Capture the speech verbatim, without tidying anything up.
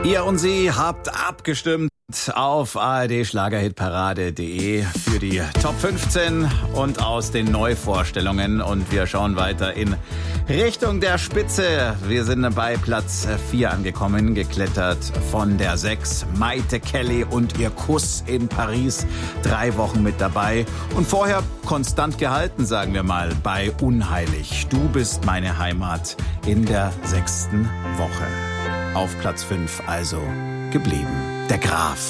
Ihr und Sie habt abgestimmt auf a r d schlagerhitparade punkt de für die Top fünfzehn und aus den Neuvorstellungen. Und wir schauen weiter in Richtung der Spitze. Wir sind bei Platz vier angekommen, geklettert von der sechs. Maite Kelly und ihr Kuss in Paris. Drei Wochen mit dabei. Und vorher konstant gehalten, sagen wir mal, bei Unheilig. Du bist meine Heimat in der sechsten Woche. Auf Platz fünf also geblieben. Der Graf.